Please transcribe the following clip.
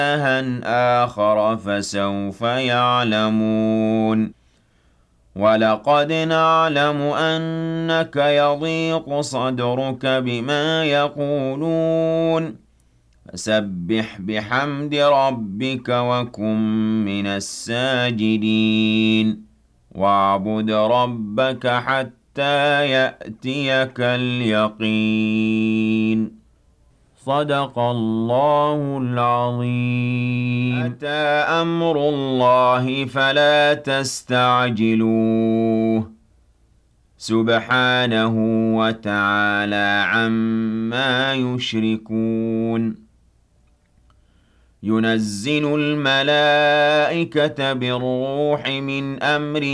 إلهًا آخر فسوف يعلمون ولقد نعلم أنك يضيق صدرك بما يقولون فسبح بحمد ربك وكن من الساجدين واعبد ربك حتى يأتيك اليقين صدق الله العظيم أتى أمر الله فلا تستعجلوه سبحانه وتعالى عما يشركون ينزل الملائكة بالروح من أمره